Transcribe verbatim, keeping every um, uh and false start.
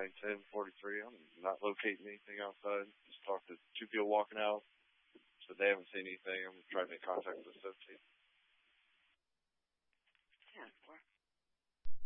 nine ten forty-three. I'm not locating anything outside. Just talked to two people walking out. So they haven't seen anything. I'm trying to make contact with the associate.